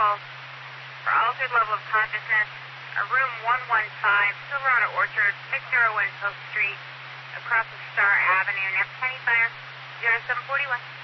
call for altered level of consciousness. Room 115, Silverado Orchard, 601 Post Street, across from Star Avenue. Next County Fire, 0741.